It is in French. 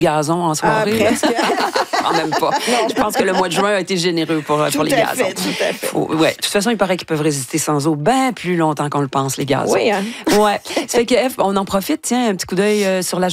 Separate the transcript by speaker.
Speaker 1: gazon en soirée.
Speaker 2: presque.
Speaker 1: Quand même pas. Je pense que le mois de juin a été généreux pour les gazons.
Speaker 2: Tout à fait.
Speaker 1: Ouais. De toute façon, il paraît qu'ils peuvent résister sans eau bien plus longtemps qu'on le pense, les gazons.
Speaker 2: Oui, hein?
Speaker 1: Ouais. Ça fait que, F, on en profite, tiens, un petit coup d'œil sur la